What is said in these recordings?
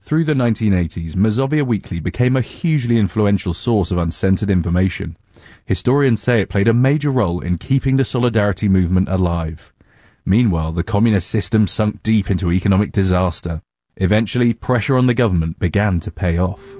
Through the 1980s, Mazovia Weekly became a hugely influential source of uncensored information. Historians say it played a major role in keeping the Solidarity movement alive. Meanwhile, the communist system sunk deep into economic disaster. Eventually, pressure on the government began to pay off.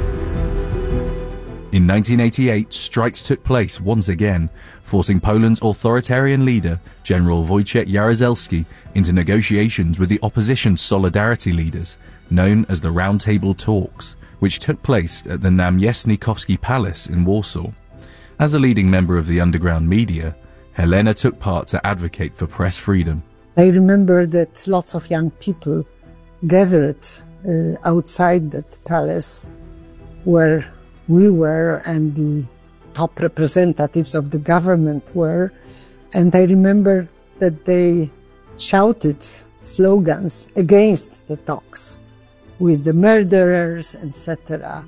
In 1988, strikes took place once again, forcing Poland's authoritarian leader, General Wojciech Jaruzelski, into negotiations with the opposition Solidarity leaders, known as the Round Table Talks, which took place at the Namiestnikowski Palace in Warsaw. As a leading member of the underground media, Helena took part to advocate for press freedom. I remember that lots of young people gathered outside that palace where we were and the top representatives of the government were. And I remember that they shouted slogans against the talks with the murderers, etc.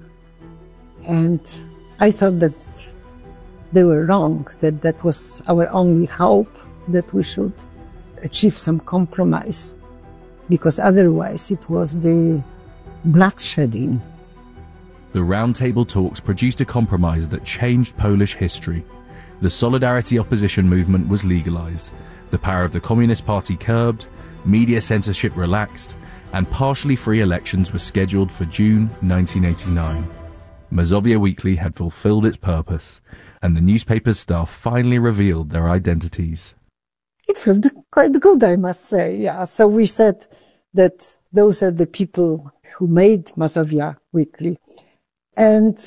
And I thought that they were wrong, that that was our only hope, that we should achieve some compromise, because otherwise it was the bloodshedding. The Round Table Talks produced a compromise that changed Polish history. The Solidarity opposition movement was legalized, the power of the Communist Party curbed, media censorship relaxed, and partially free elections were scheduled for June 1989. Mazovia Weekly had fulfilled its purpose, and the newspaper's staff finally revealed their identities. It felt quite good, I must say, yeah. So we said that those are the people who made Mazovia Weekly. And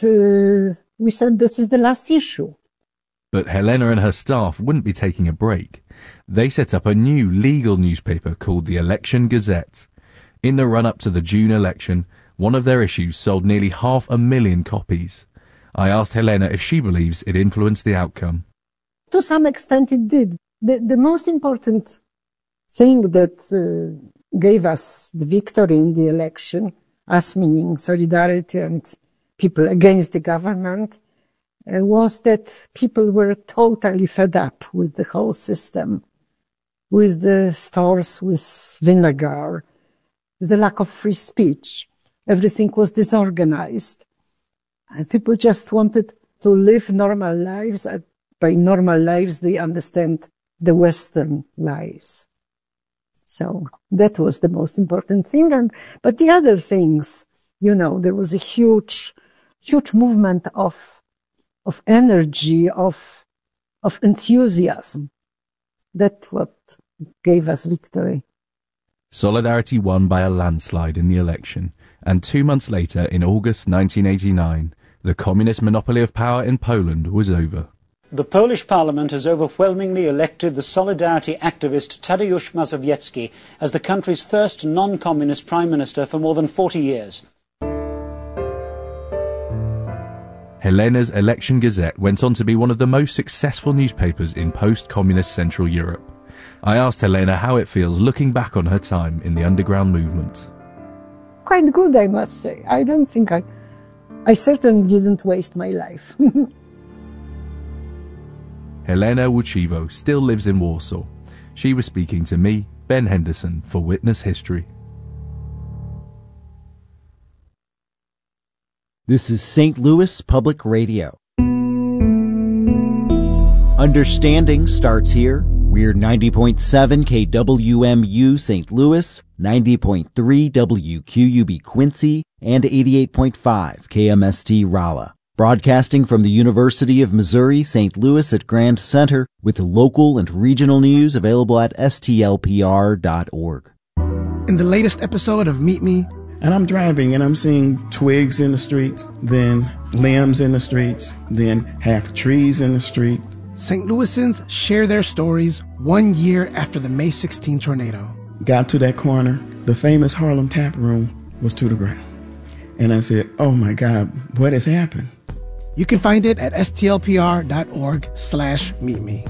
we said this is the last issue. But Helena and her staff wouldn't be taking a break. They set up a new legal newspaper called the Election Gazette. In the run-up to the June election, one of their issues sold nearly 500,000 copies. I asked Helena if she believes it influenced the outcome. To some extent it did. The most important thing that gave us the victory in the election, us meaning Solidarity and people against the government, was that people were totally fed up with the whole system, with the stores with vinegar, with the lack of free speech. Everything was disorganized. And people just wanted to live normal lives. By normal lives, they understand the Western lives. So that was the most important thing. But the other things, there was a huge movement of energy, of enthusiasm. That's what gave us victory. Solidarity won by a landslide in the election, and 2 months later, in August 1989, the communist monopoly of power in Poland was over. The Polish parliament has overwhelmingly elected the Solidarity activist Tadeusz Mazowiecki as the country's first non-communist prime minister for more than 40 years. Helena's Election Gazette went on to be one of the most successful newspapers in post-communist Central Europe. I asked Helena how it feels looking back on her time in the underground movement. Quite good, I must say. I don't think I certainly didn't waste my life. Helena Łuczywo still lives in Warsaw. She was speaking to me, Ben Henderson, for Witness History. This is St. Louis Public Radio. Understanding starts here. We're 90.7 KWMU St. Louis, 90.3 WQUB Quincy, and 88.5 KMST Rolla. Broadcasting from the University of Missouri St. Louis at Grand Center, with local and regional news available at stlpr.org. In the latest episode of Meet Me, and I'm driving and I'm seeing twigs in the streets, then limbs in the streets, then half trees in the street. St. Louisans share their stories 1 year after the May 16 tornado. Got to that corner, the famous Harlem Tap Room was to the ground. And I said, oh my God, what has happened? You can find it at stlpr.org/meetme.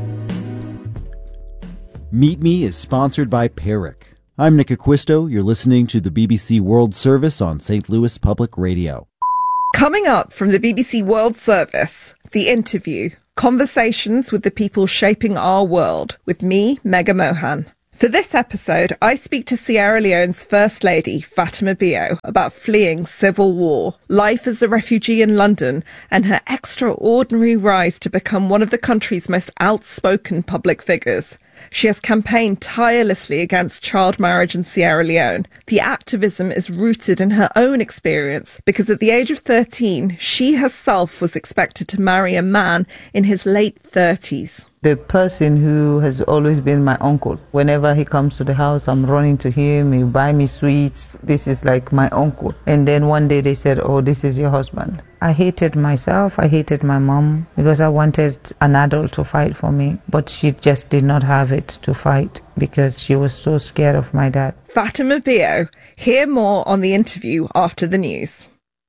Meet Me is sponsored by Peric. I'm Nick Acquisto. You're listening to the BBC World Service on St. Louis Public Radio. Coming up from the BBC World Service, The Interview, conversations with the people shaping our world, with me, Megha Mohan. For this episode, I speak to Sierra Leone's First Lady, Fatima Bio, about fleeing civil war, life as a refugee in London, and her extraordinary rise to become one of the country's most outspoken public figures. She has campaigned tirelessly against child marriage in Sierra Leone. The activism is rooted in her own experience because at the age of 13, she herself was expected to marry a man in his late 30s. The person who has always been my uncle. Whenever he comes to the house, I'm running to him. He buy me sweets. This is like my uncle. And then one day they said, "Oh, this is your husband." I hated myself. I hated my mom because I wanted an adult to fight for me. But she just did not have it to fight because she was so scared of my dad. Fatima Bio. Hear more on the interview after the news.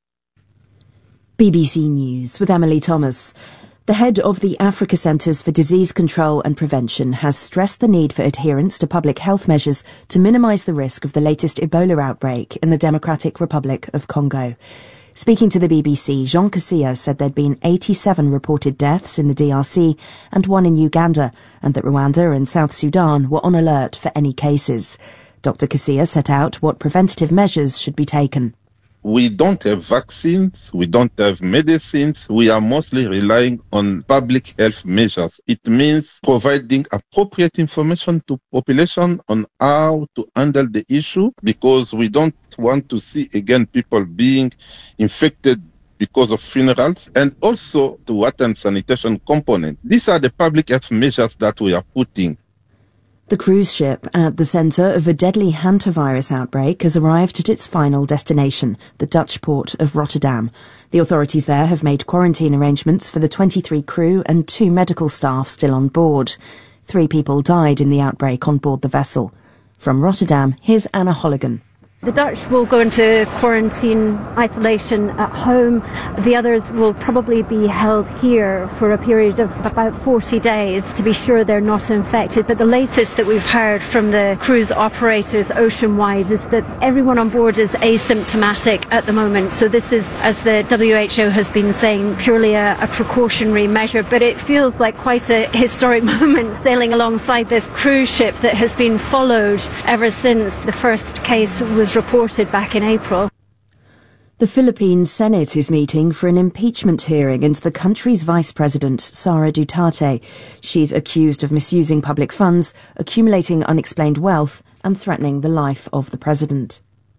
BBC News with Emily Thomas. The head of the Africa Centres for Disease Control and Prevention has stressed the need for adherence to public health measures to minimise the risk of the latest Ebola outbreak in the Democratic Republic of Congo. Speaking to the BBC, Jean Kasia said there'd been 87 reported deaths in the DRC and 1 in Uganda, and that Rwanda and South Sudan were on alert for any cases. Dr. Kasia set out what preventative measures should be taken. We don't have vaccines, we don't have medicines, we are mostly relying on public health measures. It means providing appropriate information to population on how to handle the issue, because we don't want to see again people being infected because of funerals, and also the water and sanitation component. These are the public health measures that we are putting. The cruise ship at the centre of a deadly hantavirus outbreak has arrived at its final destination, the Dutch port of Rotterdam. The authorities there have made quarantine arrangements for the 23 crew and 2 medical staff still on board. 3 people died in the outbreak on board the vessel. From Rotterdam, here's Anna Holligan. The Dutch will go into quarantine isolation at home. The others will probably be held here for a period of about 40 days to be sure they're not infected. But the latest that we've heard from the cruise operators ocean-wide is that everyone on board is asymptomatic at the moment. So this is, as the WHO has been saying, purely a precautionary measure. But it feels like quite a historic moment sailing alongside this cruise ship that has been followed ever since the first case was reported back in April. The Philippine Senate is meeting for an impeachment hearing into the country's Vice President, Sara Duterte. She's accused of misusing public funds, accumulating unexplained wealth, and threatening the life of the president.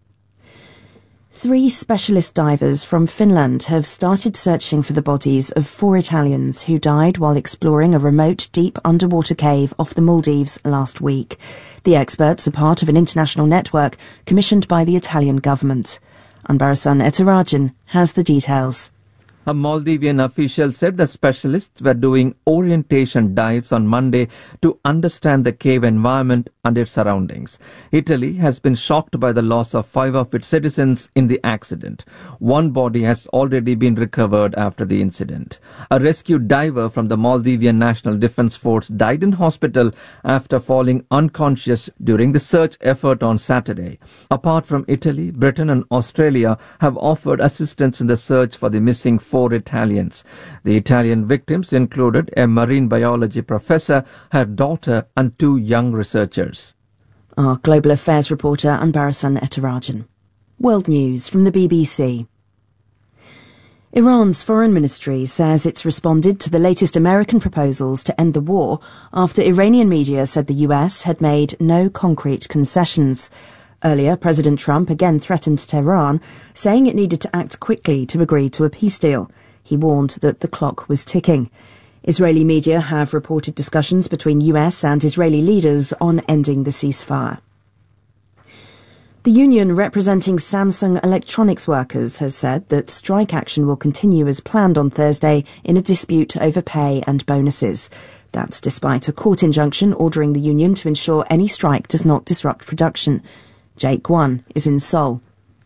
3 specialist divers from Finland have started searching for the bodies of 4 Italians who died while exploring a remote, deep underwater cave off the Maldives last week. The experts are part of an international network commissioned by the Italian government. Anbarasan Etarajan has the details. A Maldivian official said the specialists were doing orientation dives on Monday to understand the cave environment and its surroundings. Italy has been shocked by the loss of 5 of its citizens in the accident. 1 body has already been recovered after the incident. A rescue diver from the Maldivian National Defence Force died in hospital after falling unconscious during the search effort on Saturday. Apart from Italy, Britain and Australia have offered assistance in the search for the missing 4 Italians. The Italian victims included a marine biology professor, her daughter, and 2 young researchers. Our global affairs reporter Anbarasan Etarajan. World News from the BBC. Iran's foreign ministry says it's responded to the latest American proposals to end the war after Iranian media said the US had made no concrete concessions. Earlier, President Trump again threatened Tehran, saying it needed to act quickly to agree to a peace deal. He warned that the clock was ticking. Israeli media have reported discussions between US and Israeli leaders on ending the ceasefire. The union representing Samsung Electronics workers has said that strike action will continue as planned on Thursday in a dispute over pay and bonuses. That's despite a court injunction ordering the union to ensure any strike does not disrupt production. Jake One is in Seoul.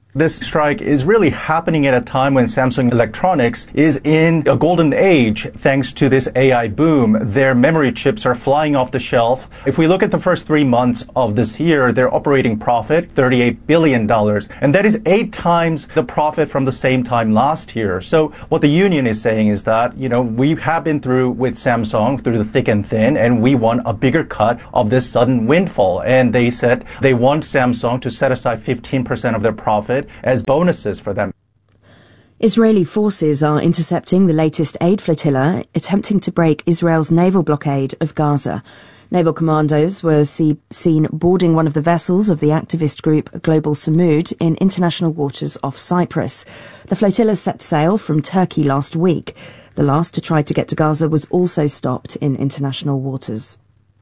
This strike is really happening at a time when Samsung Electronics is in a golden age thanks to this AI boom. Their memory chips are flying off the shelf. If we look at the first 3 months of this year, their operating profit, $38 billion. And that is 8 times the profit from the same time last year. So what the union is saying is that, we have been through with Samsung through the thick and thin, and we want a bigger cut of this sudden windfall. And they said they want Samsung to set aside 15% of their profit as bonuses for them. Israeli forces are intercepting the latest aid flotilla, attempting to break Israel's naval blockade of Gaza. Naval commandos were seen boarding one of the vessels of the activist group Global Samud in international waters off Cyprus. The flotilla set sail from Turkey last week. The last to try to get to Gaza was also stopped in international waters.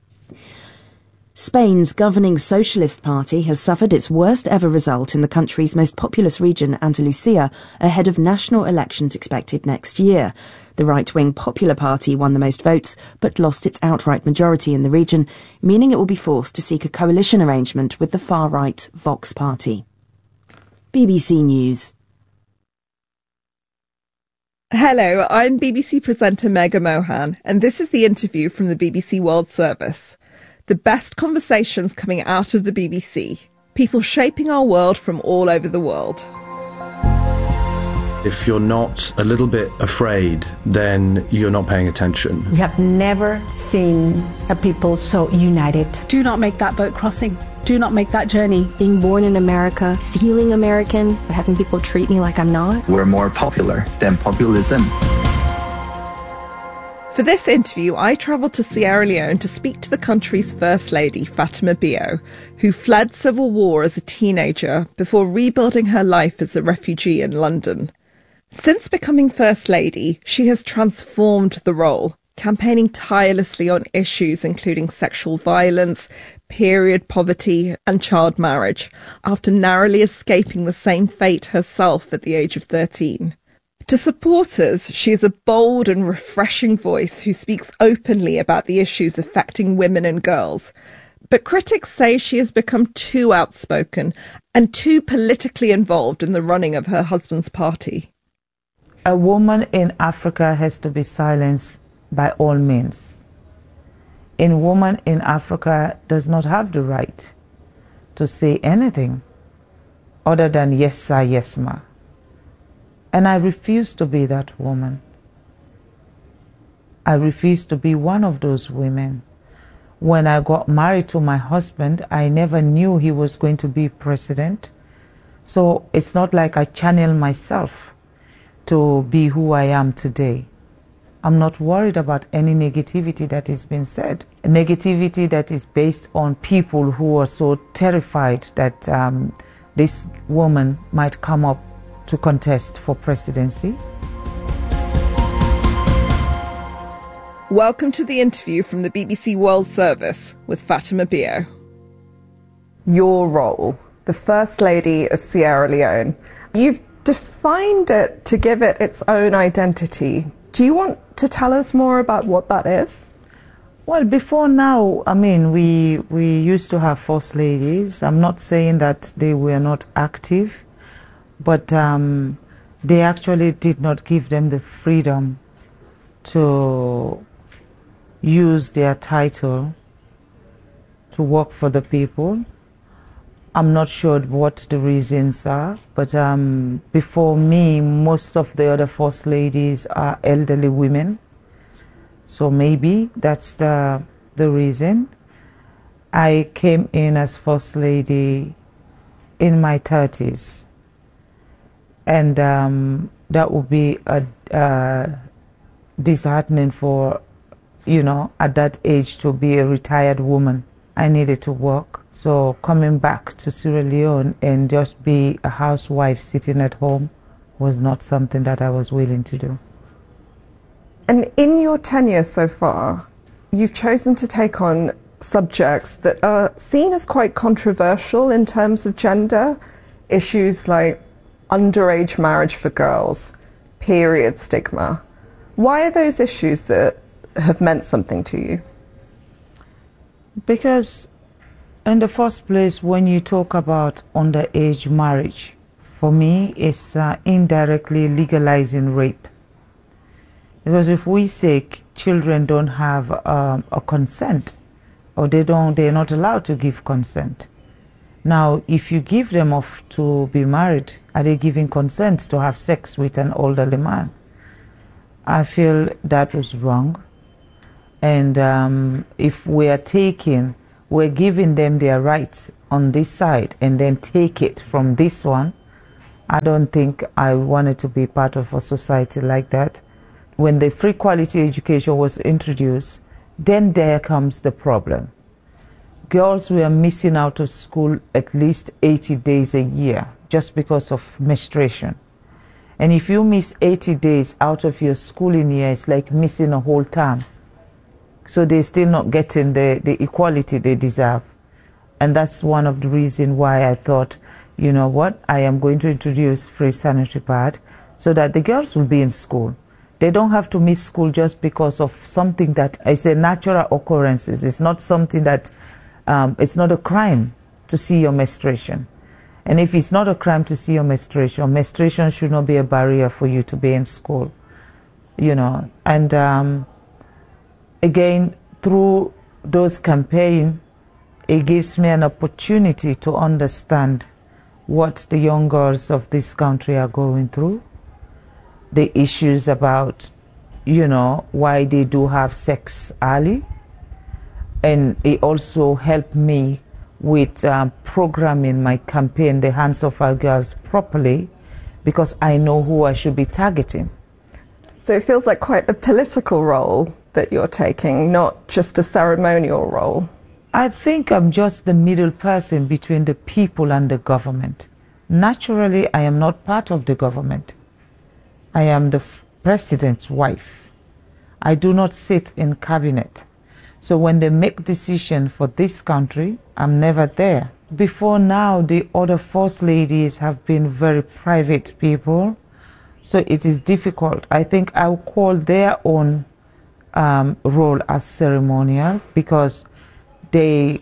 Spain's governing Socialist Party has suffered its worst ever result in the country's most populous region, Andalusia, ahead of national elections expected next year. The right-wing Popular Party won the most votes, but lost its outright majority in the region, meaning it will be forced to seek a coalition arrangement with the far-right Vox Party. BBC News. Hello, I'm BBC presenter Megha Mohan, and this is the interview from the BBC World Service. The best conversations coming out of the BBC. People shaping our world from all over the world. If you're not a little bit afraid, then you're not paying attention. We have never seen a people so united. Do not make that boat crossing. Do not make that journey. Being born in America, feeling American, having people treat me like I'm not. We're more popular than populism. For this interview, I travelled to Sierra Leone to speak to the country's First Lady, Fatima Bio, who fled civil war as a teenager before rebuilding her life as a refugee in London. Since becoming First Lady, she has transformed the role, campaigning tirelessly on issues including sexual violence, period poverty and child marriage, after narrowly escaping the same fate herself at the age of 13. To supporters, she is a bold and refreshing voice who speaks openly about the issues affecting women and girls. But critics say she has become too outspoken and too politically involved in the running of her husband's party. A woman in Africa has to be silenced by all means. A woman in Africa does not have the right to say anything other than yes sir, yes ma. And I refuse to be that woman. I refuse to be one of those women. When I got married to my husband, I never knew he was going to be president. So it's not like I channel myself to be who I am today. I'm not worried about any negativity that is being said. A negativity that is based on people who are so terrified that this woman might come up to contest for presidency. Welcome to the interview from the BBC World Service with Fatima Bio. Your role, the First Lady of Sierra Leone. You've defined it to give it its own identity. Do you want to tell us more about what that is? Well, before now, we used to have First Ladies. I'm not saying that they were not active, but they actually did not give them the freedom to use their title to work for the people. I'm not sure what the reasons are, but before me, most of the other First Ladies are elderly women. So maybe that's the reason. I came in as First Lady in my 30s. And that would be disheartening for, at that age to be a retired woman. I needed to work. So coming back to Sierra Leone and just be a housewife sitting at home was not something that I was willing to do. And in your tenure so far, you've chosen to take on subjects that are seen as quite controversial in terms of gender, issues like underage marriage for girls, period stigma. Why are those issues that have meant something to you? Because in the first place, when you talk about underage marriage for me, is indirectly legalizing rape. Because if we say children don't have a consent, or they're not allowed to give consent. Now, if you give them off to be married, are they giving consent to have sex with an elderly man? I feel that was wrong. And if we're giving them their rights on this side and then take it from this one, I don't think I wanted to be part of a society like that. When the free quality education was introduced, then there comes the problem. Girls were missing out of school at least 80 days a year just because of menstruation. And if you miss 80 days out of your schooling year, it's like missing a whole term. So they're still not getting the equality they deserve. And that's one of the reasons why I thought, you know what, I am going to introduce free sanitary pad so that the girls will be in school. They don't have to miss school just because of something that is a natural occurrence. It's not something that, it's not a crime to see your menstruation. And if it's not a crime to see your menstruation should not be a barrier for you to be in school, you know. And again, through those campaigns, it gives me an opportunity to understand what the young girls of this country are going through, the issues about, you know, why they do have sex early. And it also helped me with programming my campaign, The Hands of Our Girls, properly, because I know who I should be targeting. So it feels like quite a political role that you're taking, not just a ceremonial role. I think I'm just the middle person between the people and the government. Naturally, I am not part of the government. I am the president's wife. I do not sit in cabinet. So when they make decisions for this country, I'm never there. Before now, the other first ladies have been very private people, so it is difficult. I think I would call their own role as ceremonial because they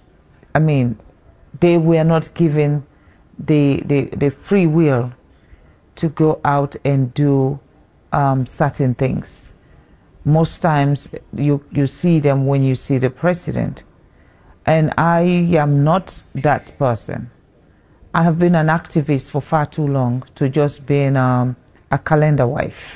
were not given the free will to go out and do certain things. Most times you see them when you see the president. And I am not that person. I have been an activist for far too long to just being a calendar wife.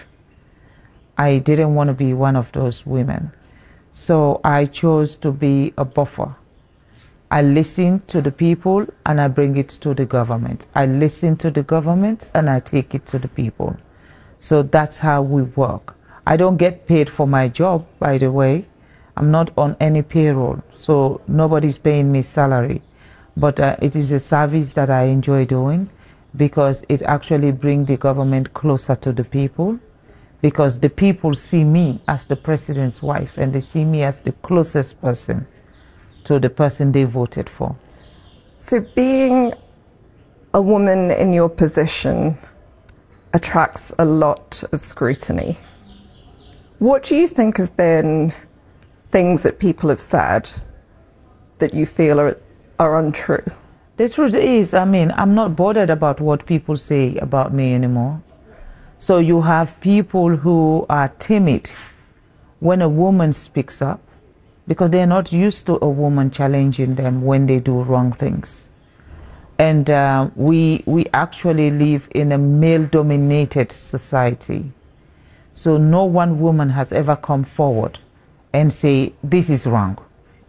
I didn't want to be one of those women. So I chose to be a buffer. I listen to the people and I bring it to the government. I listen to the government and I take it to the people. So that's how we work. I don't get paid for my job, by the way. I'm not on any payroll, so nobody's paying me salary. But it is a service that I enjoy doing because it actually brings the government closer to the people, because the people see me as the president's wife and they see me as the closest person to the person they voted for. So being a woman in your position attracts a lot of scrutiny. What do you think have been things that people have said that you feel are untrue? The truth is, I'm not bothered about what people say about me anymore. So you have people who are timid when a woman speaks up because they're not used to a woman challenging them when they do wrong things. And we actually live in a male-dominated society. So no one woman has ever come forward and say, this is wrong.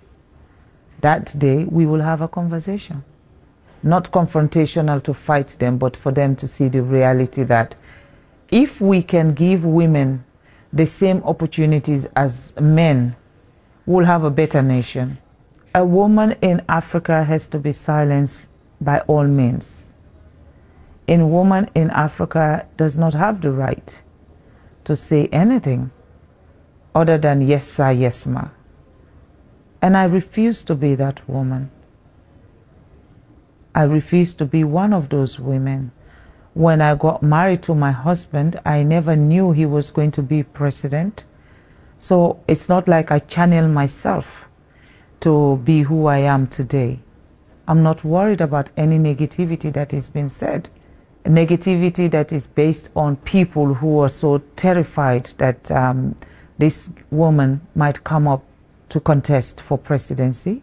That day we will have a conversation. Not confrontational to fight them, but for them to see the reality that if we can give women the same opportunities as men, we'll have a better nation. A woman in Africa has to be silenced by all means. A woman in Africa does not have the right to say anything other than yes sir, yes ma. And I refuse to be that woman. I refuse to be one of those women. When I got married to my husband, I never knew he was going to be president. So it's not like I channel myself to be who I am today. I'm not worried about any negativity that has been said negativity that is based on people who are so terrified that this woman might come up to contest for presidency.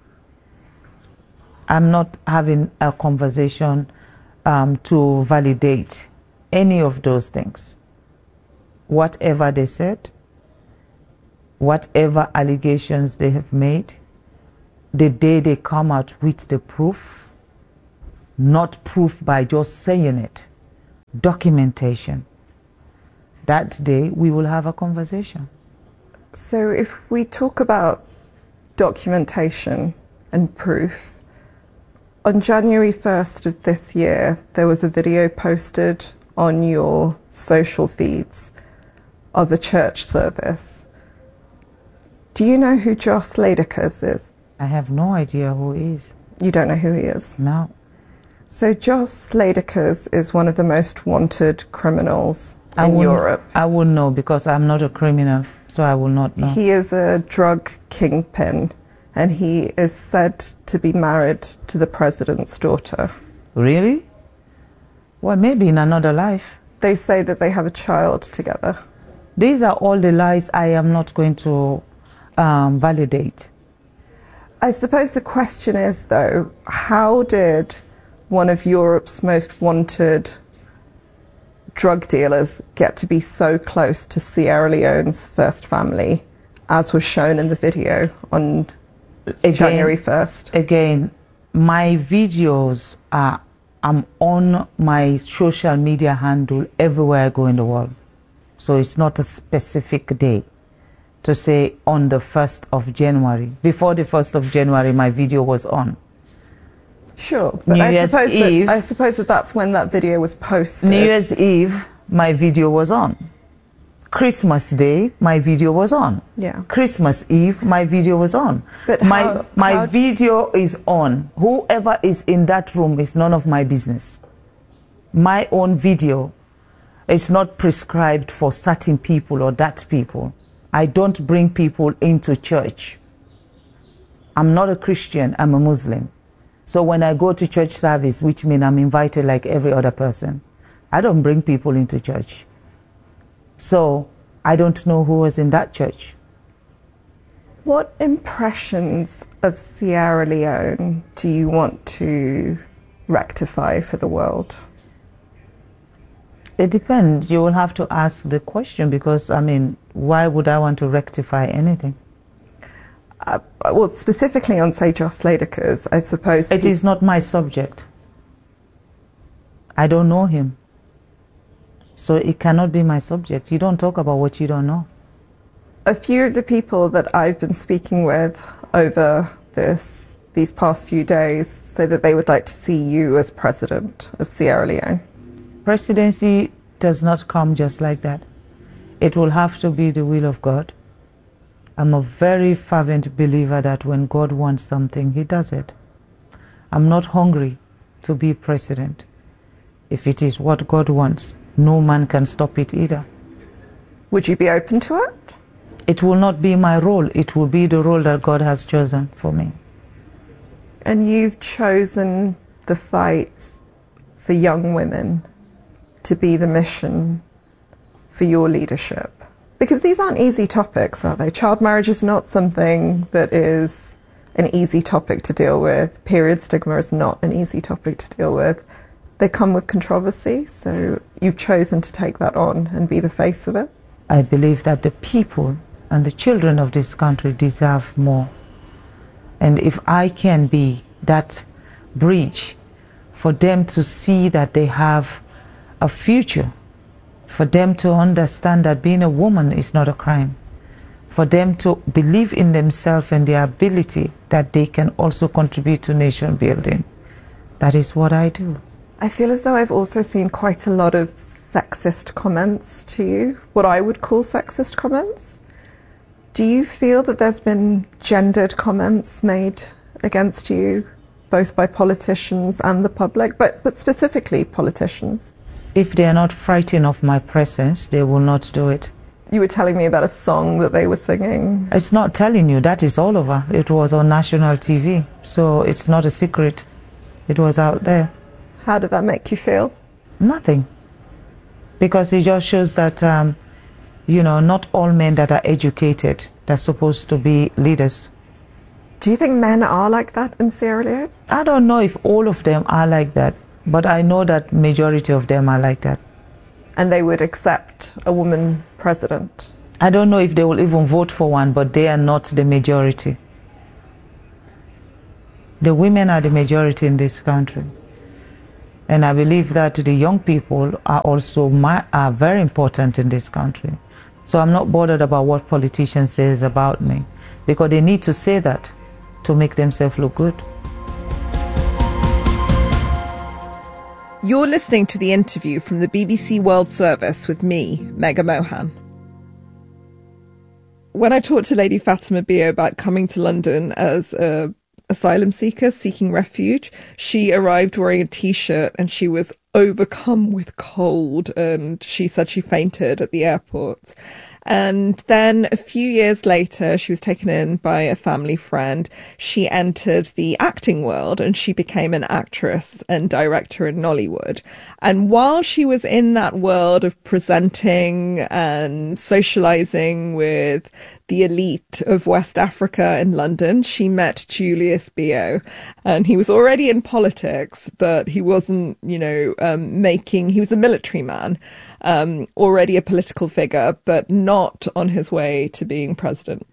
I'm not having a conversation to validate any of those things. Whatever they said, whatever allegations they have made, the day they come out with the proof, not proof by just saying it, documentation, that day we will have a conversation. So if we talk about documentation and proof, on January 1st of this year, there was a video posted on your social feeds of a church service. Do you know who Josh Laderkes is? I have no idea who he is. You don't know who he is? No. So Josh Laderkes is one of the most wanted criminals in Europe. I wouldn't know because I'm not a criminal, so I will not know. He is a drug kingpin, and he is said to be married to the president's daughter. Really? Well, maybe in another life. They say that they have a child together. These are all the lies I am not going to validate. I suppose the question is, though, how did one of Europe's most wanted drug dealers get to be so close to Sierra Leone's first family, as was shown in the video on January 1st? Again, my videos are I'm on my social media handle everywhere I go in the world. So it's not a specific day to say on the 1st of January. Before the 1st of January, my video was on. Sure, but I suppose that's when that video was posted. New Year's Eve, my video was on. Christmas Day, my video was on. Yeah. Christmas Eve, my video was on. But my video is on. Whoever is in that room is none of my business. My own video is not prescribed for certain people or that people. I don't bring people into church. I'm not a Christian, I'm a Muslim. So when I go to church service, which means I'm invited like every other person, I don't bring people into church. So I don't know who was in that church. What impressions of Sierra Leone do you want to rectify for the world? It depends. You will have to ask the question because, I mean, why would I want to rectify anything? Well, specifically on, say, Josh Laderkes, I suppose... It is not my subject. I don't know him. So it cannot be my subject. You don't talk about what you don't know. A few of the people that I've been speaking with over these past few days say that they would like to see you as president of Sierra Leone. Presidency does not come just like that. It will have to be the will of God. I'm a very fervent believer that when God wants something, He does it. I'm not hungry to be president. If it is what God wants, no man can stop it either. Would you be open to it? It will not be my role. It will be the role that God has chosen for me. And you've chosen the fights for young women to be the mission for your leadership. Because these aren't easy topics, are they? Child marriage is not something that is an easy topic to deal with. Period stigma is not an easy topic to deal with. They come with controversy, so you've chosen to take that on and be the face of it. I believe that the people and the children of this country deserve more. And if I can be that bridge for them to see that they have a future, for them to understand that being a woman is not a crime, for them to believe in themselves and their ability that they can also contribute to nation building. That is what I do. I feel as though I've also seen quite a lot of sexist comments to you, what I would call sexist comments. Do you feel that there's been gendered comments made against you, both by politicians and the public, but specifically politicians? If they are not frightened of my presence, they will not do it. You were telling me about a song that they were singing. It's not telling you, that is all over. It was on national TV, so it's not a secret. It was out there. How did that make you feel? Nothing. Because it just shows that, not all men that are educated, they're supposed to be leaders. Do you think men are like that in Sierra Leone? I don't know if all of them are like that, but I know that majority of them are like that. And they would accept a woman president? I don't know if they will even vote for one, but they are not the majority. The women are the majority in this country. And I believe that the young people are also are very important in this country. So I'm not bothered about what politicians say about me, because they need to say that to make themselves look good. You're listening to the interview from the BBC World Service with me, Megha Mohan. When I talked to Lady Fatima Bio about coming to London as a asylum seeker seeking refuge, she arrived wearing a t-shirt and she was overcome with cold, and she said she fainted at the airport. And then a few years later, she was taken in by a family friend. She entered the acting world and she became an actress and director in Nollywood. And while she was in that world of presenting and socializing with the elite of West Africa in London, she met Julius Bio. And he was already in politics, but he wasn't, he was a military man, already a political figure, but not on his way to being president.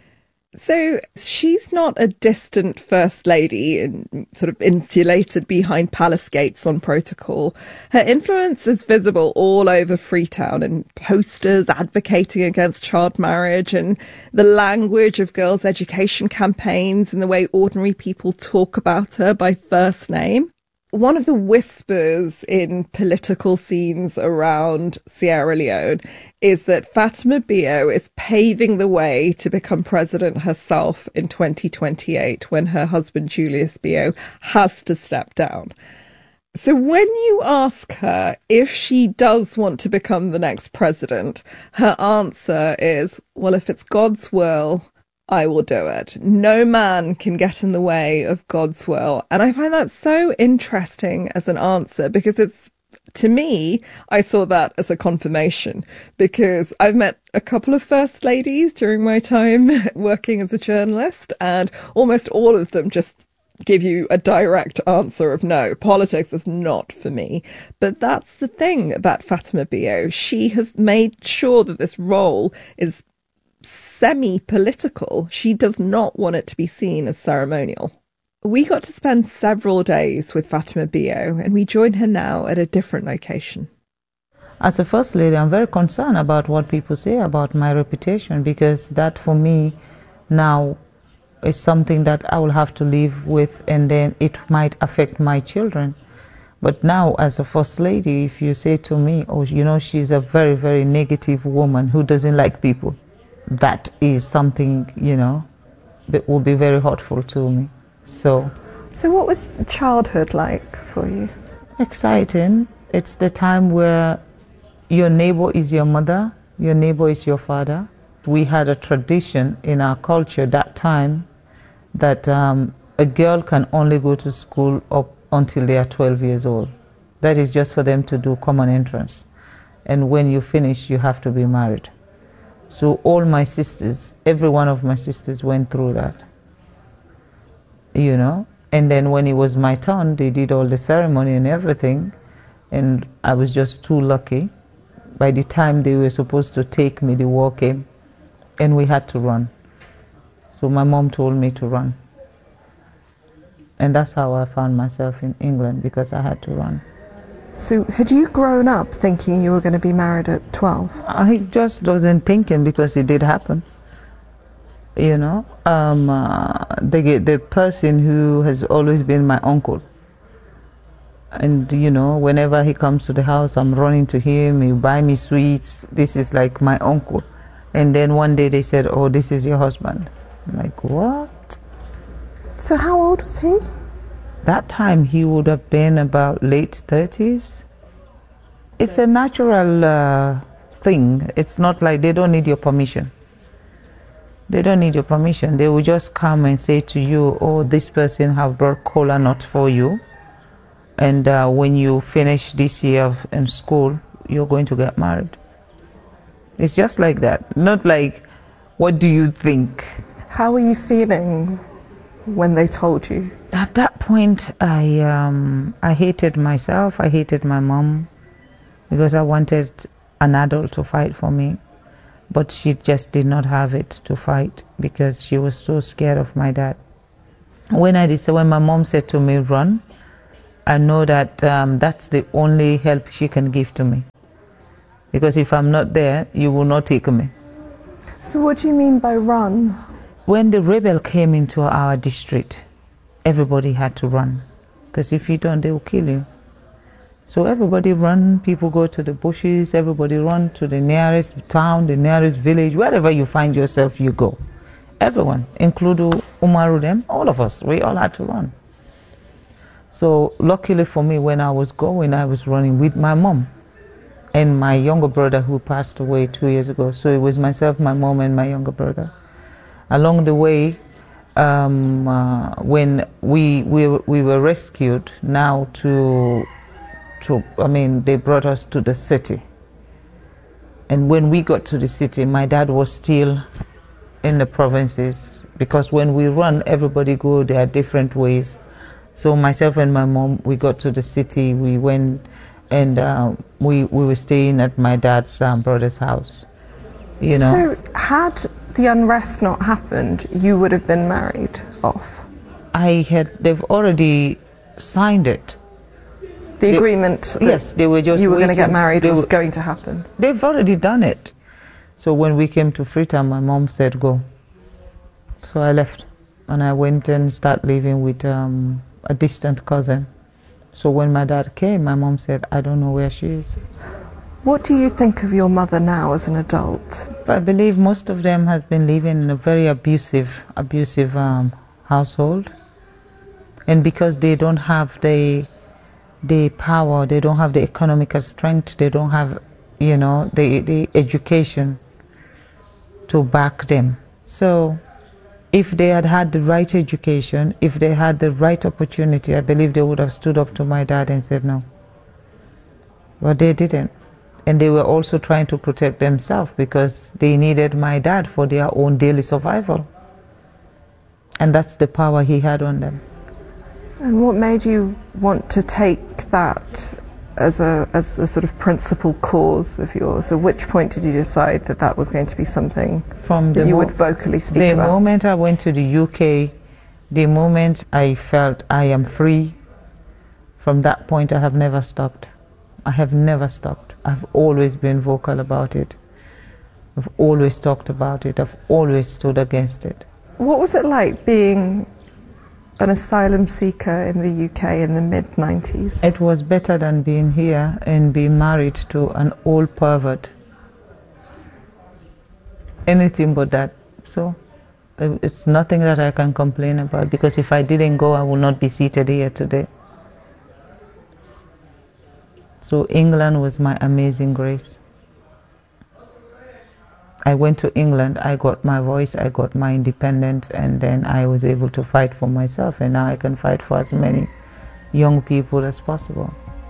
So she's not a distant first lady and sort of insulated behind palace gates on protocol. Her influence is visible all over Freetown in posters advocating against child marriage and the language of girls' education campaigns and the way ordinary people talk about her by first name. One of the whispers in political scenes around Sierra Leone is that Fatima Bio is paving the way to become president herself in 2028 when her husband Julius Bio has to step down. So when you ask her if she does want to become the next president, her answer is, well, if it's God's will, I will do it. No man can get in the way of God's will. And I find that so interesting as an answer, because to me, I saw that as a confirmation, because I've met a couple of first ladies during my time working as a journalist, and almost all of them just give you a direct answer of no, politics is not for me. But that's the thing about Fatima Bio. She has made sure that this role is semi-political. She does not want it to be seen as ceremonial. We got to spend several days with Fatima Bio, and we join her now at a different location. As a first lady, I'm very concerned about what people say about my reputation, because that for me now is something that I will have to live with, and then it might affect my children. But now, as a first lady, if you say to me, she's a very, very negative woman who doesn't like people, that is something, that will be very hurtful to me. So what was childhood like for you? Exciting. It's the time where your neighbor is your mother, your neighbor is your father. We had a tradition in our culture that time that a girl can only go to school up until they are 12 years old. That is just for them to do common entrance. And when you finish, you have to be married. So all my sisters, every one of my sisters went through that, And then when it was my turn, they did all the ceremony and everything. And I was just too lucky. By the time they were supposed to take me, the war came. And we had to run. So my mom told me to run. And that's how I found myself in England, because I had to run. So had you grown up thinking you were going to be married at 12? I just wasn't thinking, because it did happen. The person who has always been my uncle. And, whenever he comes to the house, I'm running to him, he buy me sweets. This is like my uncle. And then one day they said, oh, this is your husband. I'm like, what? So how old was he? That time he would have been about late 30s. It's a natural thing. It's not like they don't need your permission. They don't need your permission. They will just come and say to you, oh, this person have brought cola nut for you. And when you finish this year in school, you're going to get married. It's just like that. Not like, what do you think? How were you feeling when they told you? At that point, I hated myself. I hated my mom because I wanted an adult to fight for me. But she just did not have it to fight because she was so scared of my dad. When my mom said to me, run, I know that that's the only help she can give to me. Because if I'm not there, you will not take me. So what do you mean by run? When the rebel came into our district, everybody had to run. Because if you don't, they will kill you. So everybody run, people go to the bushes, everybody run to the nearest town, the nearest village, wherever you find yourself, you go. Everyone, including Umaru them, all of us, we all had to run. So luckily for me, when I was going, I was running with my mom and my younger brother who passed away 2 years ago. So it was myself, my mom, and my younger brother. Along the way, when we were rescued, they brought us to the city. And when we got to the city, my dad was still in the provinces, because when we run, everybody go their different ways. So myself and my mom, we got to the city, we went and we were staying at my dad's brother's house. You know. So had the unrest not happened, you would have been married off? They've already signed it. The agreement? Yes, they were just you were waiting. Going to get married was going to happen? They've already done it. So when we came to Freetown, my mom said, go. So I left and I went and started living with a distant cousin. So when my dad came, my mom said, I don't know where she is. What do you think of your mother now as an adult? I believe most of them have been living in a very abusive household. And because they don't have the power, they don't have the economical strength, they don't have, the education to back them. So if they had had the right education, if they had the right opportunity, I believe they would have stood up to my dad and said no. But they didn't. And they were also trying to protect themselves because they needed my dad for their own daily survival. And that's the power he had on them. And what made you want to take that as a sort of principal cause of yours? At which point did you decide that was going to be something that you would vocally speak about? The moment I went to the UK, the moment I felt I am free, from that point I have never stopped. I have never stopped. I've always been vocal about it. I've always talked about it. I've always stood against it. What was it like being an asylum seeker in the UK in the mid-90s? It was better than being here and being married to an old pervert. Anything but that. So it's nothing that I can complain about, because if I didn't go, I would not be seated here today. So England was my amazing grace. I went to England, I got my voice, I got my independence, and then I was able to fight for myself, and now I can fight for as many young people as possible.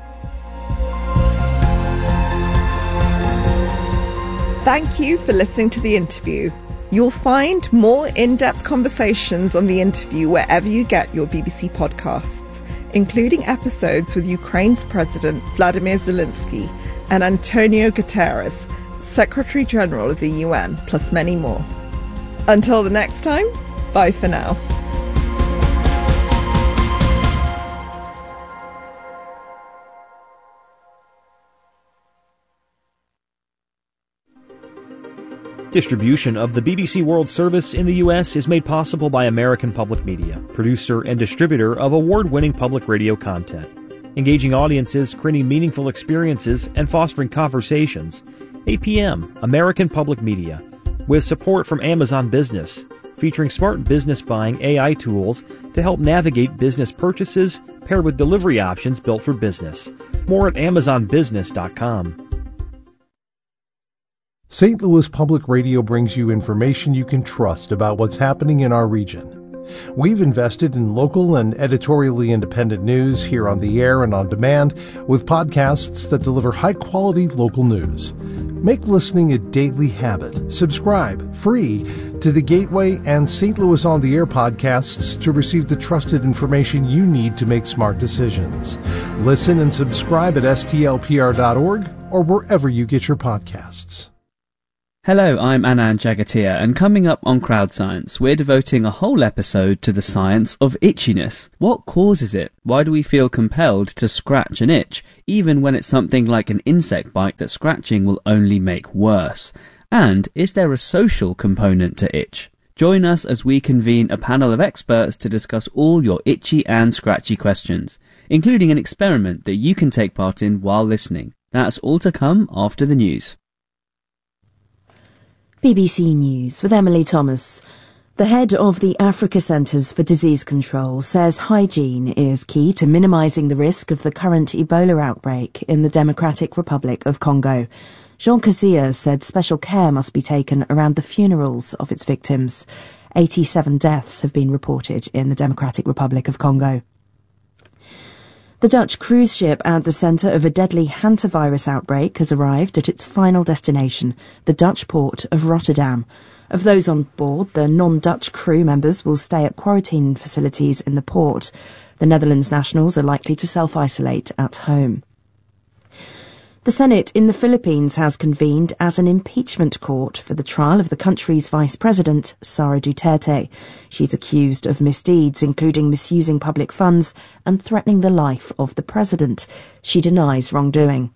Thank you for listening to the interview. You'll find more in-depth conversations on the interview wherever you get your BBC podcasts, including episodes with Ukraine's President Vladimir Zelensky and Antonio Guterres, Secretary General of the UN, plus many more. Until the next time, bye for now. Distribution of the BBC World Service in the U.S. is made possible by American Public Media, producer and distributor of award-winning public radio content. Engaging audiences, creating meaningful experiences, and fostering conversations. APM, American Public Media, with support from Amazon Business, featuring smart business buying AI tools to help navigate business purchases paired with delivery options built for business. More at AmazonBusiness.com. St. Louis Public Radio brings you information you can trust about what's happening in our region. We've invested in local and editorially independent news here on the air and on demand with podcasts that deliver high-quality local news. Make listening a daily habit. Subscribe, free, to the Gateway and St. Louis on the Air podcasts to receive the trusted information you need to make smart decisions. Listen and subscribe at stlpr.org or wherever you get your podcasts. Hello, I'm Anand Jagatia, and coming up on Crowd Science, we're devoting a whole episode to the science of itchiness. What causes it? Why do we feel compelled to scratch an itch, even when it's something like an insect bite that scratching will only make worse? And is there a social component to itch? Join us as we convene a panel of experts to discuss all your itchy and scratchy questions, including an experiment that you can take part in while listening. That's all to come after the news. BBC News with Emily Thomas. The head of the Africa Centres for Disease Control says hygiene is key to minimising the risk of the current Ebola outbreak in the Democratic Republic of Congo. Jean Kazia said special care must be taken around the funerals of its victims. 87 deaths have been reported in the Democratic Republic of Congo. The Dutch cruise ship at the centre of a deadly hantavirus outbreak has arrived at its final destination, the Dutch port of Rotterdam. Of those on board, the non-Dutch crew members will stay at quarantine facilities in the port. The Netherlands nationals are likely to self-isolate at home. The Senate in the Philippines has convened as an impeachment court for the trial of the country's vice president, Sara Duterte. She's accused of misdeeds, including misusing public funds and threatening the life of the president. She denies wrongdoing.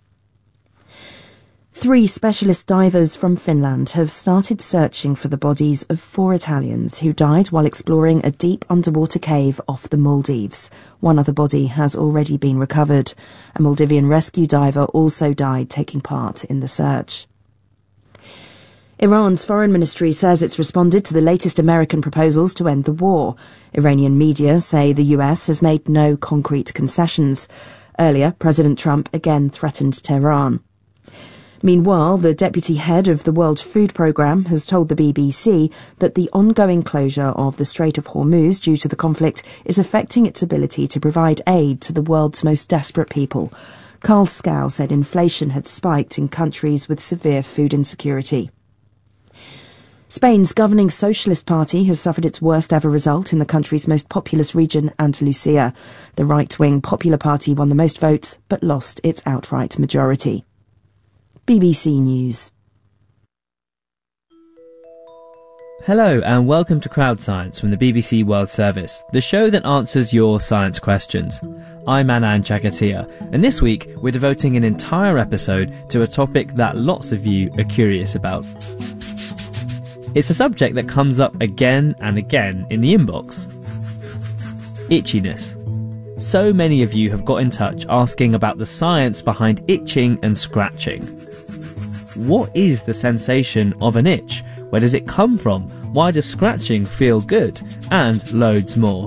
3 specialist divers from Finland have started searching for the bodies of 4 Italians who died while exploring a deep underwater cave off the Maldives. One other body has already been recovered. A Maldivian rescue diver also died taking part in the search. Iran's foreign ministry says it's responded to the latest American proposals to end the war. Iranian media say the US has made no concrete concessions. Earlier, President Trump again threatened Tehran. Meanwhile, the deputy head of the World Food Programme has told the BBC that the ongoing closure of the Strait of Hormuz due to the conflict is affecting its ability to provide aid to the world's most desperate people. Karl Skau said inflation had spiked in countries with severe food insecurity. Spain's governing Socialist Party has suffered its worst ever result in the country's most populous region, Andalusia. The right-wing Popular Party won the most votes, but lost its outright majority. BBC News. Hello and welcome to Crowd Science from the BBC World Service, the show that answers your science questions. I'm Anand Jagatia, and this week we're devoting an entire episode to a topic that lots of you are curious about. It's a subject that comes up again and again in the inbox. Itchiness. So many of you have got in touch asking about the science behind itching and scratching. What is the sensation of an itch? Where does it come from? Why does scratching feel good? And loads more.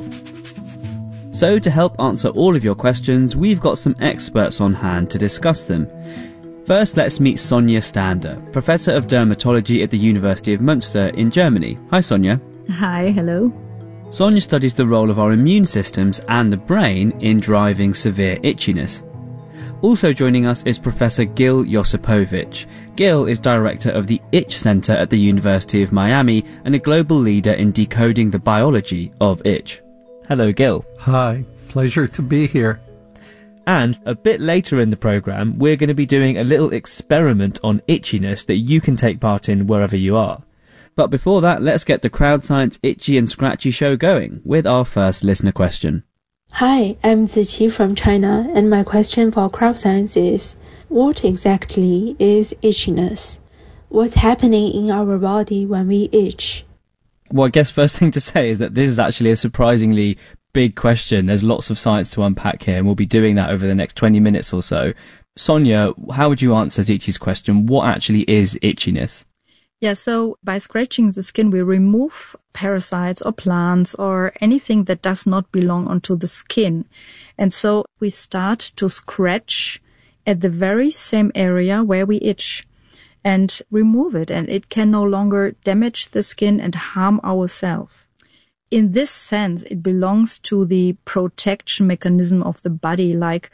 So to help answer all of your questions, we've got some experts on hand to discuss them. First, let's meet Sonja Stander, Professor of Dermatology at the University of Münster in Germany. Hi, Sonja. Hi, hello. Sonja studies the role of our immune systems and the brain in driving severe itchiness. Also joining us is Professor Gil Josipovic. Gil is director of the Itch Center at the University of Miami and a global leader in decoding the biology of itch. Hello, Gil. Hi, pleasure to be here. And a bit later in the programme, we're going to be doing a little experiment on itchiness that you can take part in wherever you are. But before that, let's get the Crowd Science Itchy and Scratchy show going with our first listener question. Hi, I'm Ziqi from China, and my question for Crowd Science is, what exactly is itchiness? What's happening in our body when we itch? Well, I guess first thing to say is that this is actually a surprisingly big question. There's lots of science to unpack here, and we'll be doing that over the next 20 minutes or so. Sonja, how would you answer Ziqi's question? What actually is itchiness? Yeah, so by scratching the skin, we remove parasites or plants or anything that does not belong onto the skin. And so we start to scratch at the very same area where we itch and remove it. And it can no longer damage the skin and harm ourselves. in this sense, it belongs to the protection mechanism of the body, like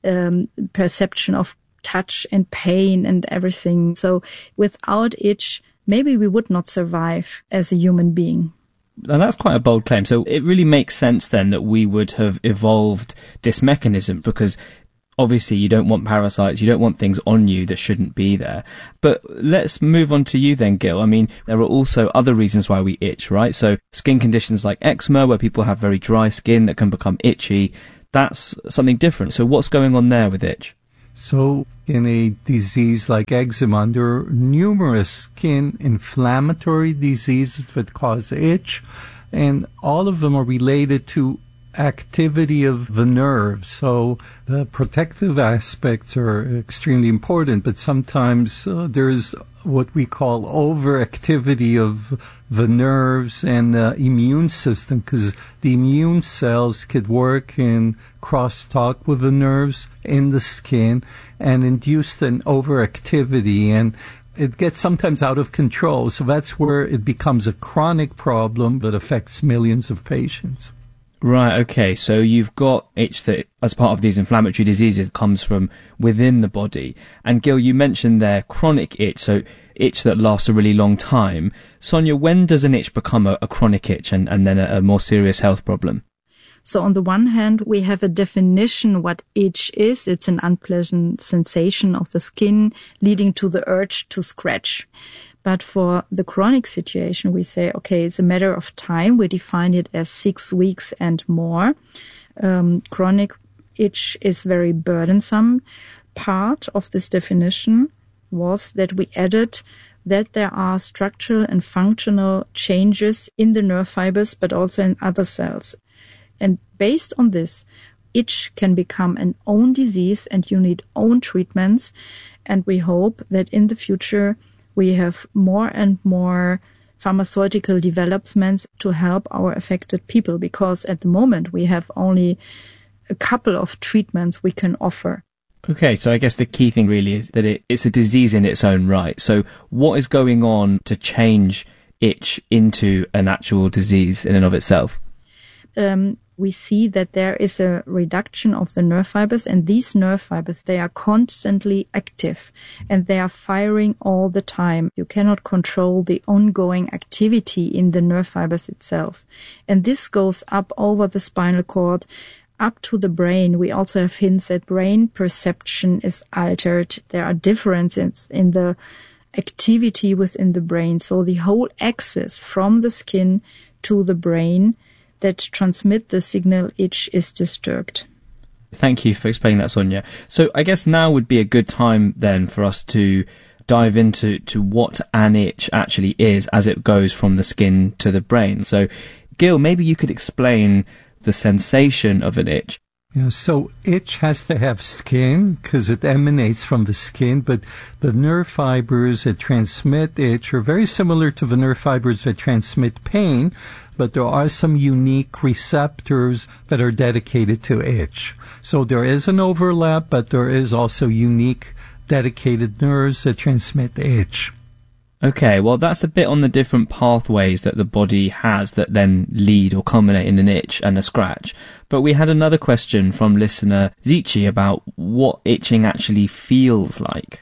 perception of touch and pain and everything. So without itch, maybe we would not survive as a human being. And that's quite a bold claim. So it really makes sense then that we would have evolved this mechanism, because obviously you don't want parasites, you don't want things on you that shouldn't be there. But let's move on to you then, Gil. I mean, there are also other reasons why we itch, right? So skin conditions like eczema, where people have very dry skin that can become itchy, that's something different. So what's going on there with itch? So in a disease like eczema, there are numerous skin inflammatory diseases that cause itch, and all of them are related to activity of the nerves. So the protective aspects are extremely important, but sometimes there's what we call overactivity of the nerves and the immune system, because the immune cells could work in crosstalk with the nerves in the skin and induce an overactivity, and it gets sometimes out of control. So that's where it becomes a chronic problem that affects millions of patients. Right, okay, so you've got itch that, as part of these inflammatory diseases, comes from within the body. And Gil, you mentioned there chronic itch, so itch that lasts a really long time. Sonia, when does an itch become a chronic itch and then a more serious health problem? So on the one hand, we have a definition what itch is. It's an unpleasant sensation of the skin leading to the urge to scratch. But for the chronic situation, we say, okay, it's a matter of time. We define it as 6 weeks and more. Chronic itch is very burdensome. Part of this definition was that we added that there are structural and functional changes in the nerve fibers, but also in other cells. And based on this, itch can become an own disease and you need own treatments. And we hope that in the future, we have more and more pharmaceutical developments to help our affected people, because at the moment we have only a couple of treatments we can offer. Okay, so I guess the key thing really is that it's a disease in its own right. So what is going on to change itch into an actual disease in and of itself? We see that there is a reduction of the nerve fibers, and these nerve fibers, they are constantly active and they are firing all the time. You cannot control the ongoing activity in the nerve fibers itself. And this goes up over the spinal cord, up to the brain. We also have hints that brain perception is altered. There are differences in the activity within the brain. So the whole axis from the skin to the brain that transmit the signal itch is disturbed. Thank you for explaining that, Sonia. So I guess now would be a good time then for us to dive into what an itch actually is as it goes from the skin to the brain. So Gil, maybe you could explain the sensation of an itch. Yeah, so itch has to have skin because it emanates from the skin, but the nerve fibers that transmit itch are very similar to the nerve fibers that transmit pain, but there are some unique receptors that are dedicated to itch. So there is an overlap, but there is also unique dedicated nerves that transmit itch. Okay, well, that's a bit on the different pathways that the body has that then lead or culminate in an itch and a scratch. But we had another question from listener Zichi about what itching actually feels like.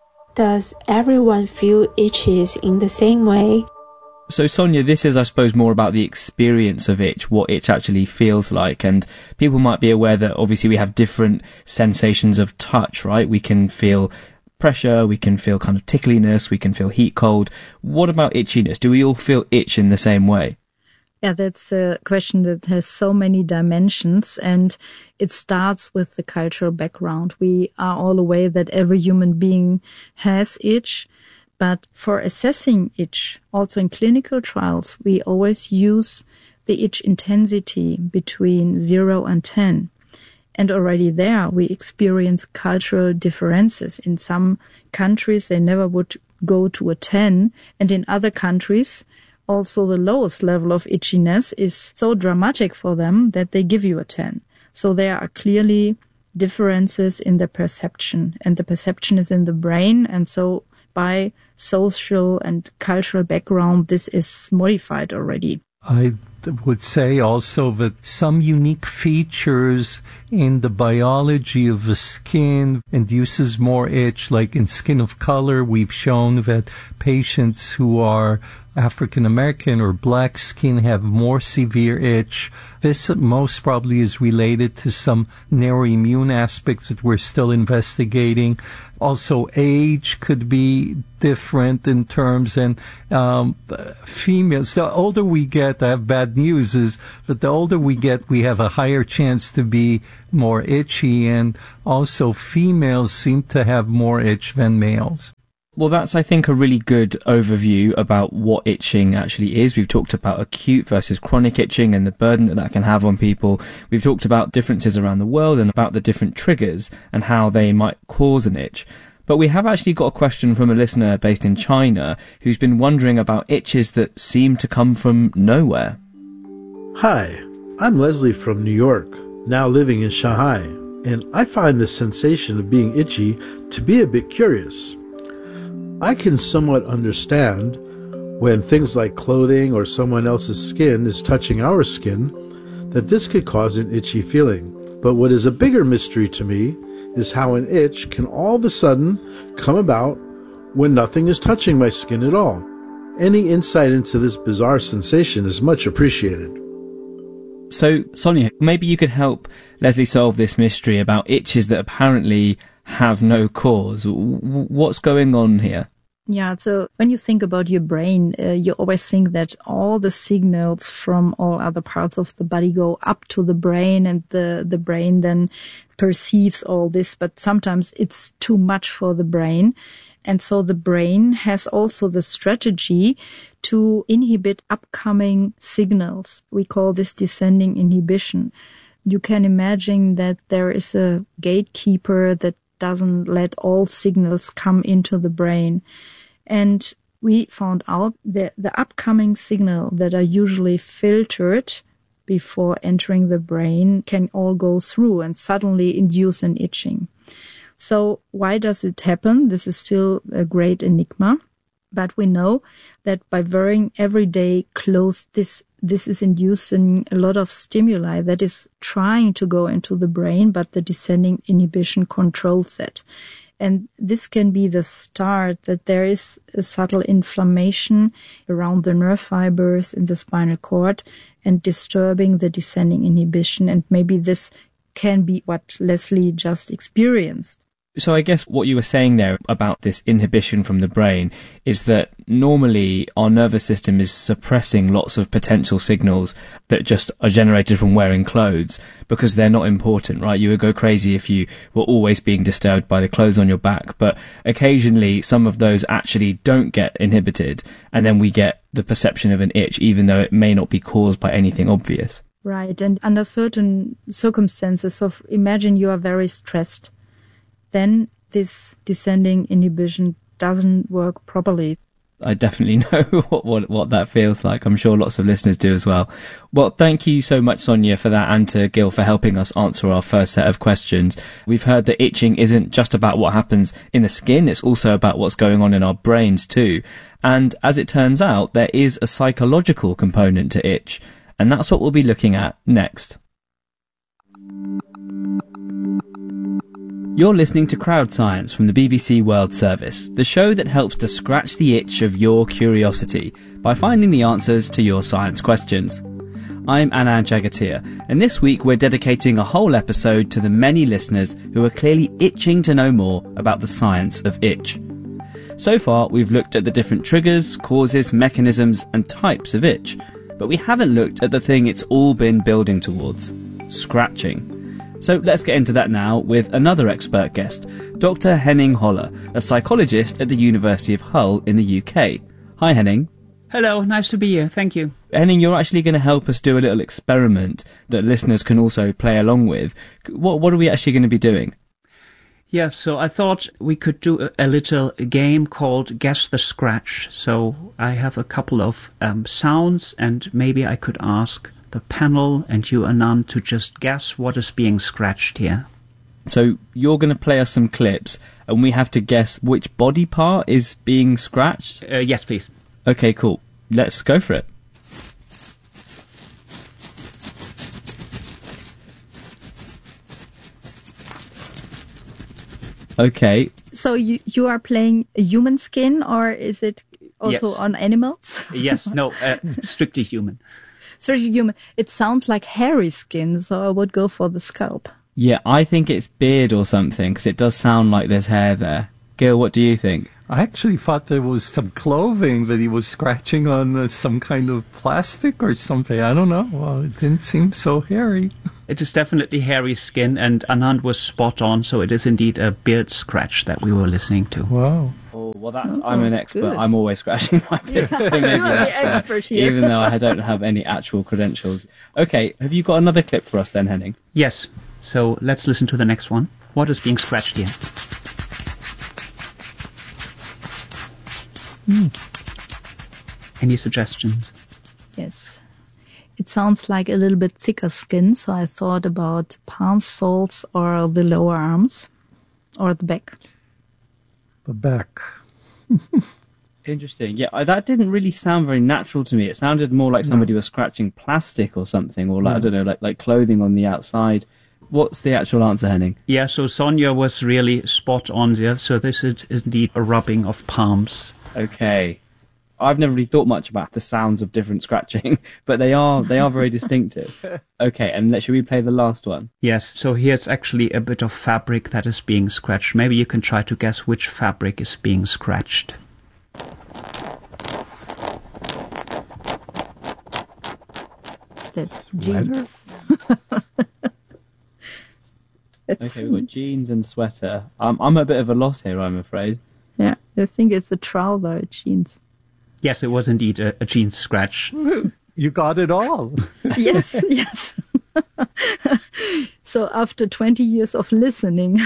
Does everyone feel itches in the same way? So, Sonia, this is, I suppose, more about the experience of itch, what itch actually feels like. And people might be aware that obviously we have different sensations of touch, right? We can feel pressure, we can feel kind of tickliness, we can feel heat, cold. What about itchiness? Do we all feel itch in the same way? Yeah, that's a question that has so many dimensions, and it starts with the cultural background. We are all aware that every human being has itch, but for assessing itch, also in clinical trials, we always use the itch intensity between 0 and 10. And already there, we experience cultural differences. In some countries, they never would go to a 10. And in other countries, also the lowest level of itchiness is so dramatic for them that they give you a 10. So there are clearly differences in the perception. And the perception is in the brain. And so by social and cultural background, this is modified already. I would say also that some unique features in the biology of the skin induces more itch, like in skin of color. We've shown that patients who are African American or black skin have more severe itch. This most probably is related to some neuroimmune aspects that we're still investigating. Also, age could be different in terms, and females, the older we get, I have bad news, is that the older we get, we have a higher chance to be more itchy, and also females seem to have more itch than males. Well, that's, I think, a really good overview about what itching actually is. We've talked about acute versus chronic itching and the burden that that can have on people. We've talked about differences around the world and about the different triggers and how they might cause an itch. But we have actually got a question from a listener based in China who's been wondering about itches that seem to come from nowhere. Hi, I'm Leslie from New York, now living in Shanghai, and I find the sensation of being itchy to be a bit curious. I can somewhat understand when things like clothing or someone else's skin is touching our skin, that this could cause an itchy feeling. But what is a bigger mystery to me is how an itch can all of a sudden come about when nothing is touching my skin at all. Any insight into this bizarre sensation is much appreciated. So, Sonia, maybe you could help Leslie solve this mystery about itches that apparently have no cause. What's going on here? Yeah, so when you think about your brain, you always think that all the signals from all other parts of the body go up to the brain, and the brain then perceives all this, but sometimes it's too much for the brain. And so the brain has also the strategy to inhibit upcoming signals. We call this descending inhibition. You can imagine that there is a gatekeeper that doesn't let all signals come into the brain. And we found out that the upcoming signal that are usually filtered before entering the brain can all go through and suddenly induce an itching. So why does it happen? This is still a great enigma. But we know that by wearing everyday clothes, this is inducing a lot of stimuli that is trying to go into the brain, but the descending inhibition controls it. And this can be the start that there is a subtle inflammation around the nerve fibers in the spinal cord and disturbing the descending inhibition. And maybe this can be what Leslie just experienced. So I guess what you were saying there about this inhibition from the brain is that normally our nervous system is suppressing lots of potential signals that just are generated from wearing clothes because they're not important, right? You would go crazy if you were always being disturbed by the clothes on your back, but occasionally some of those actually don't get inhibited, and then we get the perception of an itch even though it may not be caused by anything obvious. Right, and under certain circumstances, imagine you are very stressed. Then this descending inhibition doesn't work properly. I definitely know what that feels like. I'm sure lots of listeners do as well. Well, thank you so much, Sonia, for that, and to Gil for helping us answer our first set of questions. We've heard that itching isn't just about what happens in the skin, it's also about what's going on in our brains too. And as it turns out, there is a psychological component to itch, and that's what we'll be looking at next. You're listening to Crowd Science from the BBC World Service, the show that helps to scratch the itch of your curiosity by finding the answers to your science questions. I'm Anand Jagatia, and this week we're dedicating a whole episode to the many listeners who are clearly itching to know more about the science of itch. So far, we've looked at the different triggers, causes, mechanisms, and types of itch, but we haven't looked at the thing it's all been building towards: scratching. So let's get into that now with another expert guest, Dr. Henning Holler, a psychologist at the University of Hull in the UK. Hi, Henning. Hello, nice to be here. Thank you. Henning, you're actually going to help us do a little experiment that listeners can also play along with. What are we actually going to be doing? Yeah, so I thought we could do a little game called Guess the Scratch. So I have a couple of sounds, and maybe I could ask the panel and you, Anand, to just guess what is being scratched here. So you're going to play us some clips and we have to guess which body part is being scratched? Yes, please. Okay, cool. Let's go for it. Okay. So you are playing a human skin, or is it also Yes. on animals? Yes, no, strictly human. Strictly human. It sounds like hairy skin, so I would go for the scalp. Yeah, I think it's beard or something, because it does sound like there's hair there. Gil, what do you think? I actually thought there was some clothing that he was scratching on, some kind of plastic or something. I don't know. Well, it didn't seem so hairy. It is definitely hairy skin, and Anand was spot on, so it is indeed a beard scratch that we were listening to. Wow. Oh, well, I'm an expert. good. I'm always scratching my beard. So maybe You are the that's fair, expert here. even though I don't have any actual credentials. Okay, have you got another clip for us then, Henning? Yes, so let's listen to the next one. What is being scratched here? Any suggestions? Yes. It sounds like a little bit thicker skin, so I thought about palm soles or the lower arms or the back. The back. Interesting. Yeah, that didn't really sound very natural to me. It sounded more like somebody was scratching plastic or something, or like, I don't know, like clothing on the outside. What's the actual answer, Henning? Yeah, so Sonia was really spot on there. So this is indeed a rubbing of palms. Okay. I've never really thought much about the sounds of different scratching, but they are very distinctive. Okay, and should we play the last one? Yes, so here it's actually a bit of fabric that is being scratched. Maybe you can try to guess which fabric is being scratched. That's jeans. Okay, we've got jeans and sweater. I'm a bit of a loss here, I'm afraid. Yeah, I think it's a trouser, jeans. Yes, it was indeed a jeans scratch. You got it all. Yes, yes. So after 20 years of listening,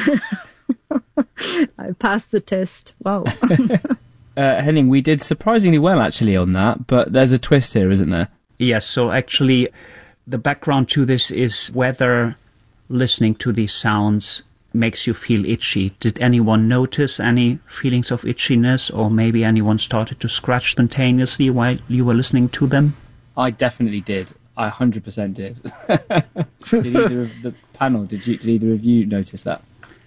I passed the test. Wow. Henning, we did surprisingly well actually on that, but there's a twist here, isn't there? Yes, so actually the background to this is whether listening to these sounds makes you feel itchy. Did anyone notice any feelings of itchiness, or maybe anyone started to scratch spontaneously while you were listening to them? I definitely did. I 100% did. Did either of the panel, did either of you notice that?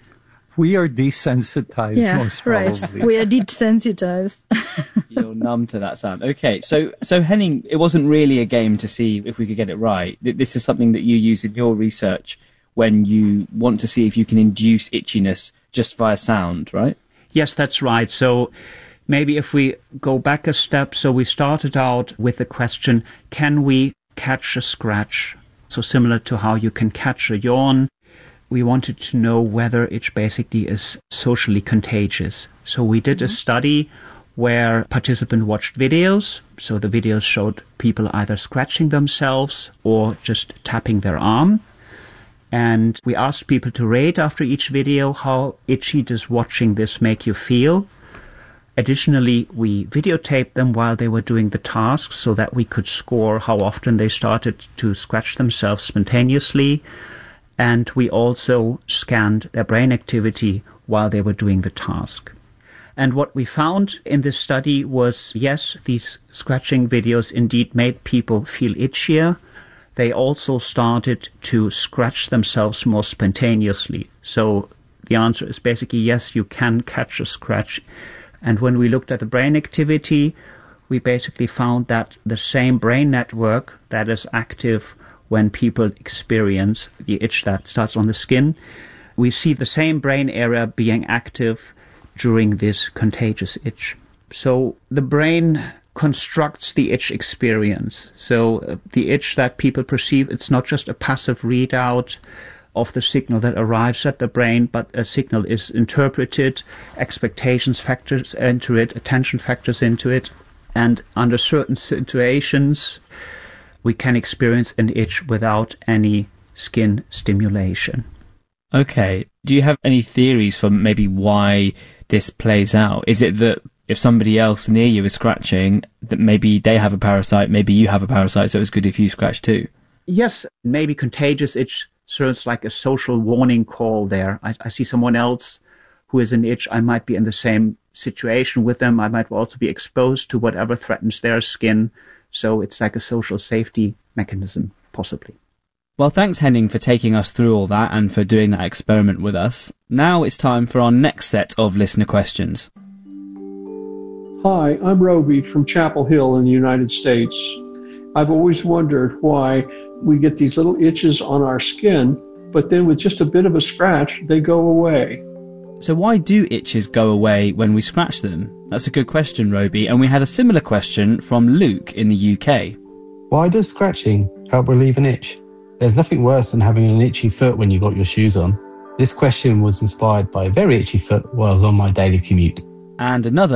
We are desensitized, most probably. Right. We are desensitized. You're numb to that sound. Okay, so Henning, it wasn't really a game to see if we could get it right. This is something that you use in your research when you want to see if you can induce itchiness just via sound, right? Yes, that's right. So maybe if we go back a step, so we started out with the question, can we catch a scratch? So similar to how you can catch a yawn, we wanted to know whether itch basically is socially contagious. So we did a study where participants watched videos. So the videos showed people either scratching themselves or just tapping their arm. And we asked people to rate after each video how itchy does watching this make you feel. Additionally, we videotaped them while they were doing the task so that we could score how often they started to scratch themselves spontaneously. And we also scanned their brain activity while they were doing the task. And what we found in this study was, yes, these scratching videos indeed made people feel itchier. They also started to scratch themselves more spontaneously. So the answer is basically yes, you can catch a scratch. And when we looked at the brain activity, we basically found that the same brain network that is active when people experience the itch that starts on the skin, we see the same brain area being active during this contagious itch. So the brain constructs the itch experience. So the itch that people perceive, it's not just a passive readout of the signal that arrives at the brain, but a signal is interpreted, expectations factors into it, attention factors into it, and under certain situations we can experience an itch without any skin stimulation. Okay. Do you have any theories for maybe why this plays out? Is it that if somebody else near you is scratching, that maybe they have a parasite, maybe you have a parasite, so it's good if you scratch too? Yes, maybe contagious itch serves like a social warning call there. I see someone else who is an itch, I might be in the same situation with them, I might also be exposed to whatever threatens their skin, so it's like a social safety mechanism, possibly. Well, thanks, Henning, for taking us through all that and for doing that experiment with us. Now it's time for our next set of listener questions. Hi, I'm Roby from Chapel Hill in the United States. I've always wondered why we get these little itches on our skin, but then with just a bit of a scratch, they go away. So why do itches go away when we scratch them? That's a good question, Roby, and we had a similar question from Luke in the UK. Why does scratching help relieve an itch? There's nothing worse than having an itchy foot when you've got your shoes on. This question was inspired by a very itchy foot while I was on my daily commute. And another